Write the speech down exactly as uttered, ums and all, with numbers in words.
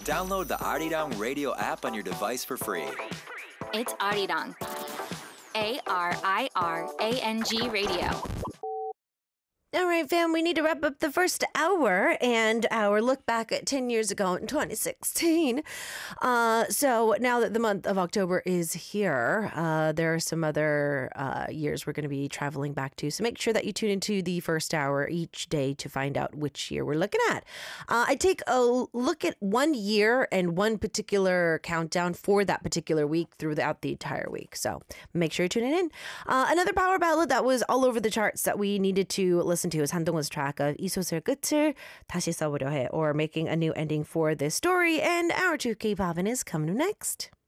Download the Arirang Radio app on your device for free. It's Arirang. A R I R A N G Radio. All right, fam, we need to wrap up the first hour and our look back at ten years ago in twenty sixteen. Uh, so now that the month of October is here, uh, there are some other uh, years we're going to be traveling back to. So make sure that you tune into the first hour each day to find out which year we're looking at. Uh, I take a look at one year and one particular countdown for that particular week throughout the entire week. So make sure you're tuning in. Uh, another power ballad that was all over the charts that we needed to listen to is 한동훈's track of 이소설 끝을 다시 써보려 해, or making a new ending for this story. And our two K-popin is coming next.